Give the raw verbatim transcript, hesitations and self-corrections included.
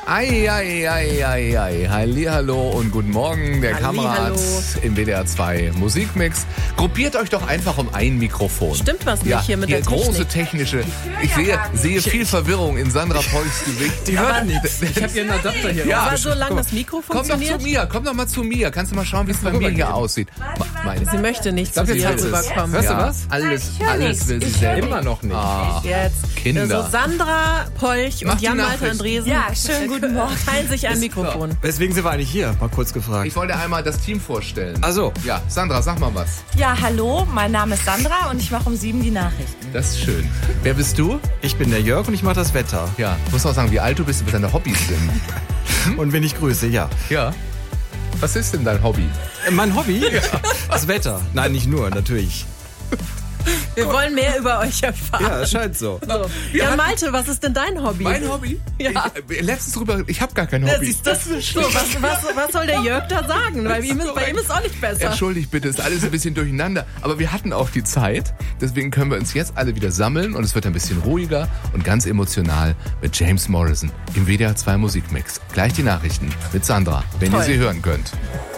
Ei, ei, ei, ei, ei. Hallihallo und guten Morgen, der Kamerad im W D R zwei Musikmix. Gruppiert euch doch einfach um ein Mikrofon. Stimmt was nicht ja, hier mit hier der große Technik. technische. Ich sehe, sehe viel Verwirrung in Sandra Polchs Gesicht. Die hört nichts. Ich habe ihren Adapter hier. Ja, Aber solange das Mikro komm doch funktioniert. zu mir, komm doch mal zu mir. Kannst du mal schauen, wie es bei mir hier aussieht? Meine. Sie möchte nicht zu Sag, jetzt dir hört es. rüberkommen. Hörst du Ja, was? alles, Ich hör alles nichts. will sie Ich selber. Immer noch nicht. Ah, Jetzt. Kinder. Also Sandra Polch Mach und die Jan-Malte Nachricht. Andresen Ja, schönen guten Morgen. teilen sich ein Mikrofon. Weswegen sind wir eigentlich hier? Mal kurz gefragt. Ich wollte einmal das Team vorstellen. Ach so. Ja, Sandra, sag mal was. Ja, hallo, mein Name ist Sandra und ich mache um sieben die Nachrichten. Das ist schön. Wer bist du? Ich bin der Jörg und ich mache das Wetter. Ja, du musst auch sagen, wie alt du bist und was deine Hobbys sind. Und wenn ich grüße, ja. Ja. Was ist denn dein Hobby? Äh, Mein Hobby? Das Wetter. Nein, nicht nur, natürlich. Wir wollen mehr über euch erfahren. Ja, es scheint so. So. Wir Jan hatten- Malte, was ist denn dein Hobby? Mein Hobby? Ja. Ich, äh, letztens drüber, ich habe gar kein Ja, Hobby. siehst du? So, was, was, was soll der Jörg da sagen? Weil ihm ist, bei ihm ist auch nicht besser. Entschuldigt bitte, ist alles ein bisschen durcheinander. Aber wir hatten auch die Zeit. Deswegen können wir uns jetzt alle wieder sammeln und es wird ein bisschen ruhiger und ganz emotional mit James Morrison im W D R zwei Musikmix. Gleich die Nachrichten mit Sandra, wenn Toll. ihr sie hören könnt.